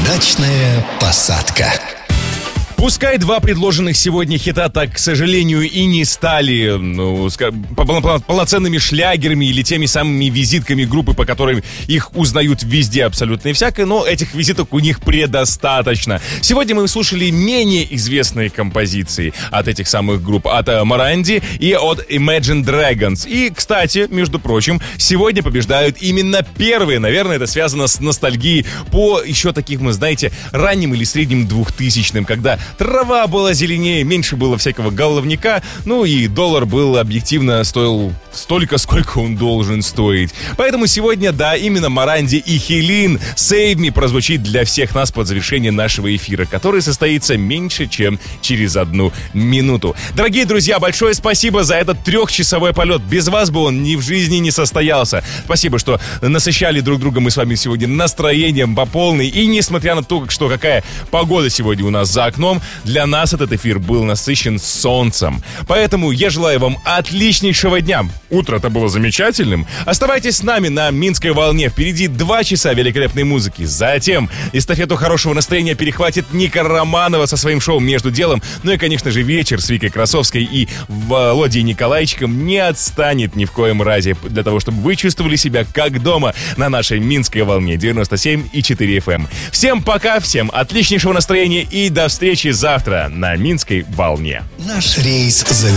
Удачная посадка. Пускай два предложенных сегодня хита так, к сожалению, и не стали полноценными шлягерами или теми самыми визитками группы, по которым их узнают везде абсолютно и всякое, но этих визиток у них предостаточно. Сегодня мы слушали менее известные композиции от этих самых групп, от Моранди и от Imagine Dragons. И, кстати, между прочим, сегодня побеждают именно первые. Наверное, это связано с ностальгией по еще таким, вы знаете, ранним или средним 2000-м, когда трава была зеленее, меньше было всякого головняка, ну и доллар был объективно стоил столько, сколько он должен стоить. Поэтому сегодня, да, именно Моранди и Хелин Save Me прозвучит для всех нас под завершение нашего эфира, который состоится меньше, чем через 1 минуту. Дорогие друзья, большое спасибо за этот 3-часовой полет. Без вас бы он ни в жизни не состоялся. Спасибо, что насыщали друг друга мы с вами сегодня настроением по полной. И несмотря на то, что какая погода сегодня у нас за окном, для нас этот эфир был насыщен солнцем. Поэтому я желаю вам отличнейшего дня. Утро-то было замечательным. Оставайтесь с нами на Минской волне. Впереди 2 часа великолепной музыки. Затем эстафету хорошего настроения перехватит Ника Романова со своим шоу «Между делом». Ну и, конечно же, вечер с Викой Красовской и Володей Николайчиком не отстанет ни в коем разе, для того, чтобы вы чувствовали себя как дома на нашей Минской волне 97,4 FM. Всем пока, всем отличнейшего настроения и до встречи завтра на Минской волне. Наш рейс